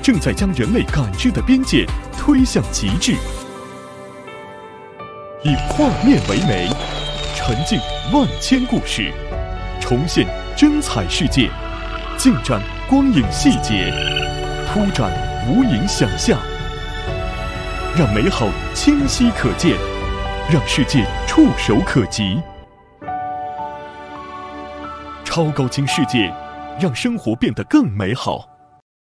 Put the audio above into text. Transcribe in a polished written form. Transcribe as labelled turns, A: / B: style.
A: 正在将人类感知的边界推向极致。以画面为媒，沉浸万千故事，重现真彩世界，尽展光影细节，铺展无垠想象，让美好清晰可见，让世界触手可及。超高清世界，让生活变得更美好。